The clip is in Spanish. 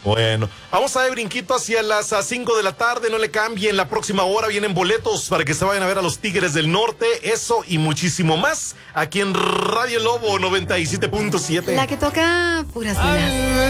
Bueno, vamos a dar brinquito hacia las 5 de la tarde, no le cambien, la próxima hora vienen boletos para que se vayan a ver a los Tigres del Norte, eso y muchísimo más, aquí en Radio Lobo 97.7. La que toca puras velas.